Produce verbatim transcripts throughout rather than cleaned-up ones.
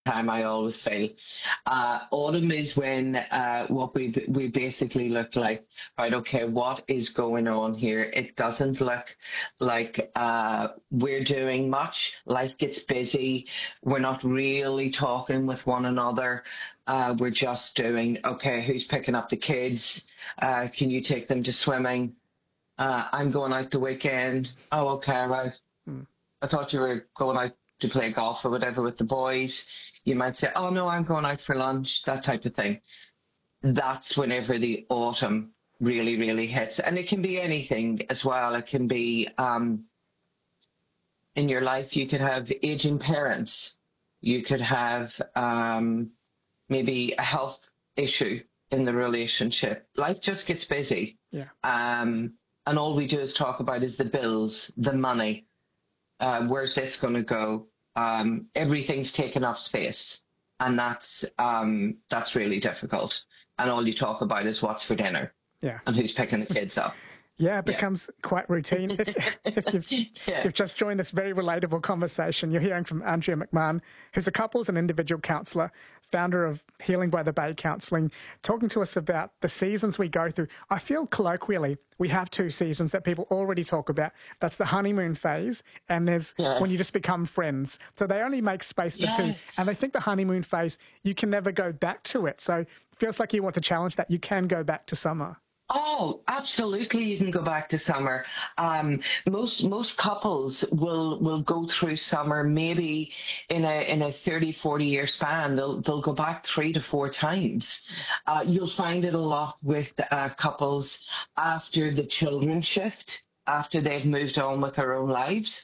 time, I always feel. Uh, autumn is when uh, what we we basically look like, right, okay, what is going on here? It doesn't look like uh, we're doing much. Life gets busy. We're not really talking with one another. Uh, we're just doing, okay, who's picking up the kids? Uh, can you take them to swimming? Uh, I'm going out the weekend. Oh, okay, right. Mm. I thought you were going out to play golf or whatever with the boys. You might say, oh no, I'm going out for lunch, that type of thing. That's whenever the autumn really, really hits. And it can be anything as well. It can be um, in your life, you could have aging parents. You could have um, maybe a health issue in the relationship. Life just gets busy. Yeah. Um, and all we do is talk about is the bills, the money. Uh, where's this going to go? Um, everything's taken up space, and that's um, that's really difficult. And all you talk about is what's for dinner, Yeah. and who's picking the kids up. Yeah, it Yeah. becomes quite routine. If, if you've, Yeah. you've just joined this very relatable conversation, you're hearing from Andrea McMahon, who's a couples and individual counsellor, founder of Healing by the Bay Counselling, talking to us about the seasons we go through. I feel colloquially we have two seasons that people already talk about. That's the honeymoon phase, and there's Yes. when you just become friends. So they only make space for Yes. two. And they think the honeymoon phase, you can never go back to it. So it feels like you want to challenge that. You can go back to summer. Oh, absolutely! You can go back to summer. Um, most most couples will will go through summer maybe in a in a thirty, forty year span. They'll they'll go back three to four times. Uh, you'll find it a lot with uh, couples after the children shift, after they've moved on with their own lives.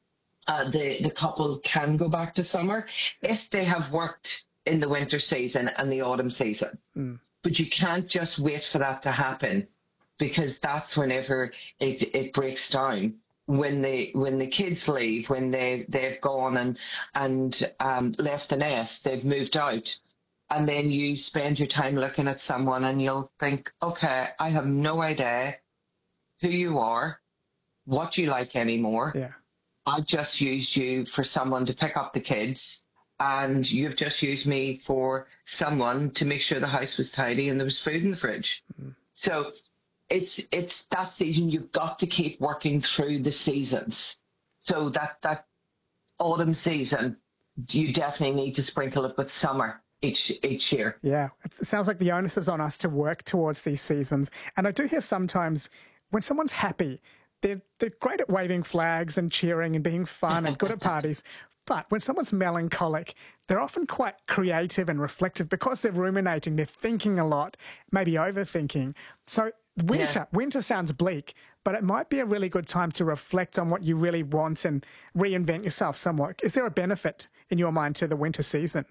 Uh, the the couple can go back to summer if they have worked in the winter season and the autumn season. Mm. But you can't just wait for that to happen, because that's whenever it it breaks down. When they when the kids leave, when they they've gone and and um, left the nest, they've moved out, and then you spend your time looking at someone, and you'll think, okay, I have no idea who you are, what you like anymore. Yeah. I just used you for someone to pick up the kids, and you've just used me for someone to make sure the house was tidy and there was food in the fridge. Mm-hmm. So it's it's that season. You've got to keep working through the seasons. So that that autumn season, you definitely need to sprinkle it with summer each each year. Yeah, it sounds like the onus is on us to work towards these seasons. And I do hear sometimes when someone's happy, they're, they're great at waving flags and cheering and being fun and good at parties. But when someone's melancholic, they're often quite creative and reflective because they're ruminating, they're thinking a lot, maybe overthinking. So winter, yeah. winter sounds bleak, but it might be a really good time to reflect on what you really want and reinvent yourself somewhat. Is there a benefit in your mind to the winter season?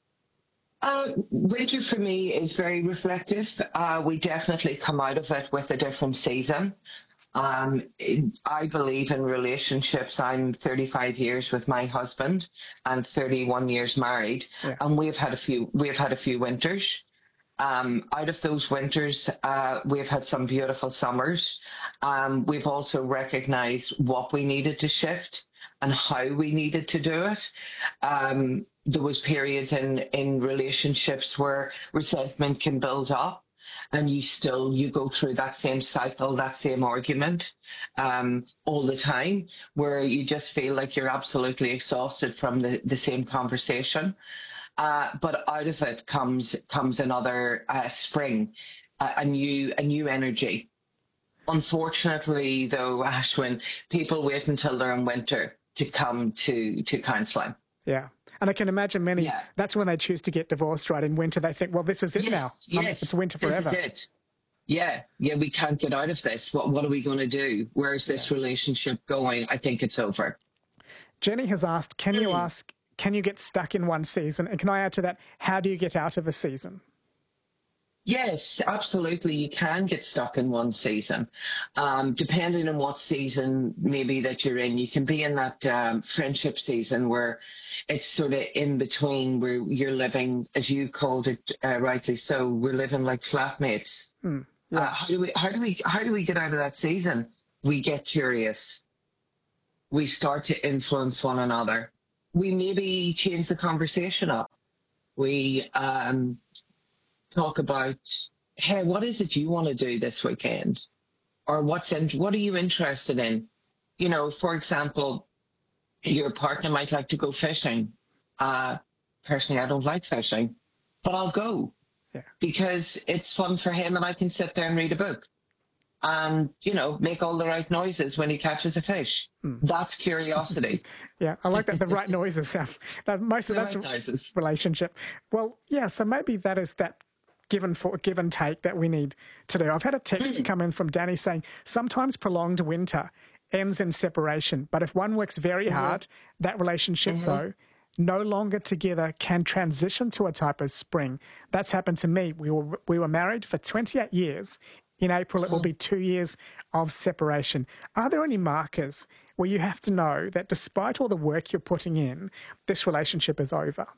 Uh, winter for me is very reflective. Uh, we definitely come out of it with a different season. Um, I believe in relationships. I'm thirty-five years with my husband and thirty-one years married, yeah. and we've had a few. We've had a few winters. Um, out of those winters, uh, we've had some beautiful summers. Um, we've also recognised what we needed to shift and how we needed to do it. Um, there was periods in in relationships where resentment can build up. And you still, you go through that same cycle, that same argument um, all the time, where you just feel like you're absolutely exhausted from the, the same conversation. Uh, but out of it comes comes another uh, spring, uh, a new a new energy. Unfortunately, though, Ashwin, people wait until they're in winter to come to, to counselling. Yeah. And I can imagine many, yeah. that's when they choose to get divorced, right? In winter, they think, well, this is it yes, now. Yes, um, it's winter forever. This is it. Yeah, yeah, we can't get out of this. What what are we going to do? Where is this yeah. relationship going? I think it's over. Jenny has asked, can mm. you ask, can you get stuck in one season? And can I add to that, how do you get out of a season? Yes, absolutely. You can get stuck in one season. Um, depending on what season maybe that you're in, you can be in that um, friendship season where it's sort of in between, where you're living, as you called it uh, rightly so, we're living like flatmates. Mm, yeah. uh, how do we, how do we, how do we get out of that season? We get curious. We start to influence one another. we maybe change the conversation up. We um, talk about, hey, what is it you want to do this weekend? Or what's in, what are you interested in? You know, for example, your partner might like to go fishing. Uh, personally, I don't like fishing, but I'll go yeah. because it's fun for him and I can sit there and read a book and, you know, make all the right noises when he catches a fish. Mm. That's curiosity. Yeah, I like that. The right noises sounds, that most of the that's right noises. Relationship. Well, yeah, so maybe that is that give and, for, give and take that we need to do. I've had a text mm. come in from Danny saying, sometimes prolonged winter ends in separation, but if one works very mm-hmm. hard, that relationship, mm-hmm. though, no longer together can transition to a type of spring. That's happened to me. We were, we were married for twenty-eight years. In April, it will be two years of separation. Are there any markers where you have to know that despite all the work you're putting in, this relationship is over?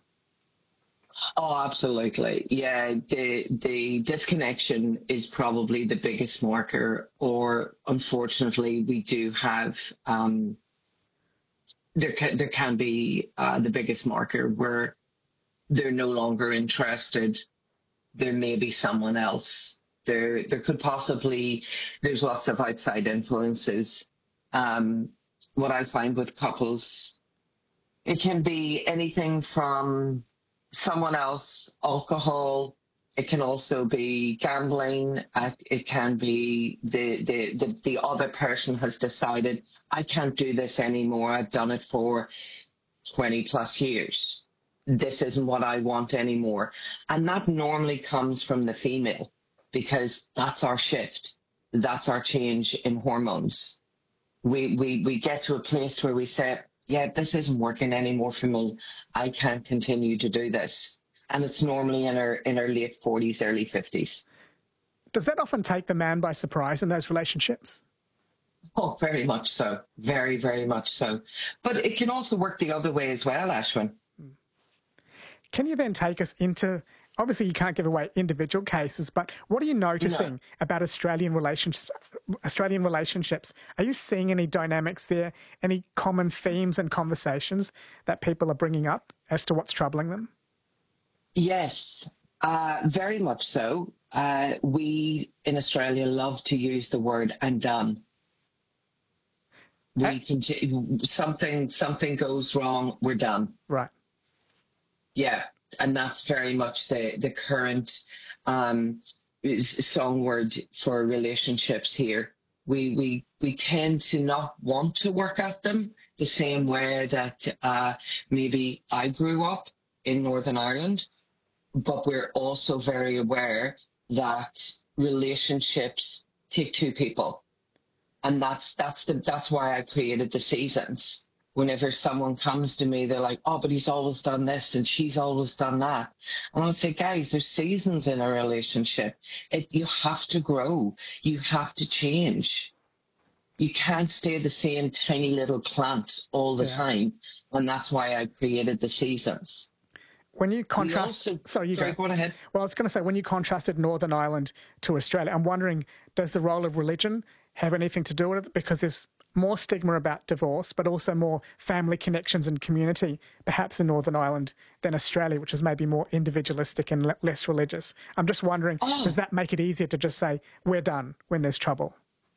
Oh, absolutely. Yeah, the the disconnection is probably the biggest marker, or unfortunately, we do have, um, there can, there can be uh, the biggest marker where they're no longer interested. There may be someone else. There, there could possibly, there's lots of outside influences. Um, what I find with couples, it can be anything from someone else, alcohol. It can also be gambling. Uh, it can be the, the, the, the other person has decided, I can't do this anymore. I've done it for twenty plus years. This isn't what I want anymore. And that normally comes from the female, because that's our shift. That's our change in hormones. We, we, we get to a place where we say, yeah, this isn't working anymore for me. I can't continue to do this. And it's normally in our, in our late forties, early fifties. Does that often take the man by surprise in those relationships? Oh, very much so. Very, very much so. But it can also work the other way as well, Ashwin. Can you then take us into, obviously you can't give away individual cases, but what are you noticing no. about Australian relationships? Australian relationships? Are you seeing any dynamics there, any common themes and conversations that people are bringing up as to what's troubling them? Yes, uh, very much so. Uh, we in Australia love to use the word "I'm done." We uh, continue, something something goes wrong, we're done. Right. Yeah, and that's very much the the current um, song word for relationships here. We we we tend to not want to work at them the same way that uh, maybe I grew up in Northern Ireland, but we're also very aware that relationships take two people, and that's that's the that's why I created the seasons. Whenever someone comes to me, they're like, oh, but he's always done this and she's always done that. And I'll say, guys, there's seasons in a relationship. It, you have to grow. You have to change. You can't stay the same tiny little plant all the yeah. time. And that's why I created the seasons. When you contrast... Also, sorry, you sorry, go. go ahead. Well, I was going to say, when you contrasted Northern Ireland to Australia, I'm wondering, does the role of religion have anything to do with it? Because there's more stigma about divorce, but also more family connections and community, perhaps in Northern Ireland than Australia, which is maybe more individualistic and le- less religious. I'm just wondering, oh. does that make it easier to just say, we're done when there's trouble?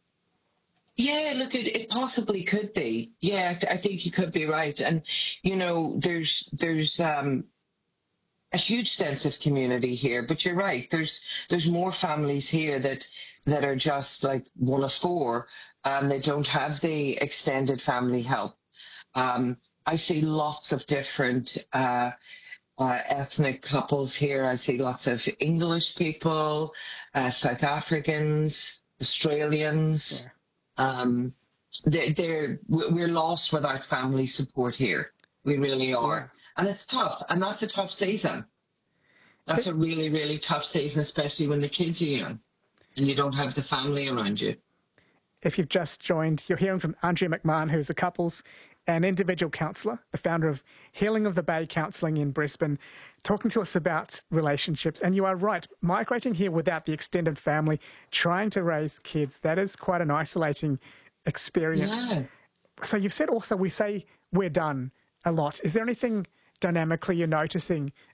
Yeah, look, it, it possibly could be. Yeah, I, th- I think you could be right. And, you know, there's there's um, a huge sense of community here, but you're right. There's there's more families here that that are just like one of four, and they don't have the extended family help. Um, I see lots of different uh, uh, ethnic couples here. I see lots of English people, uh, South Africans, Australians. Yeah. Um, they, they're we're lost without family support here. We really are, yeah. And it's tough. And that's a tough season. That's a really, really tough season, especially when the kids are young and you don't have the family around you. If you've just joined, you're hearing from Andrea McMahon, who's a couples and individual counsellor, the founder of Healing of the Bay Counselling in Brisbane, talking to us about relationships. And you are right, migrating here without the extended family, trying to raise kids, that is quite an isolating experience. Yeah. So you've said also, we say we're done. a lot. Is there anything dynamically you're noticing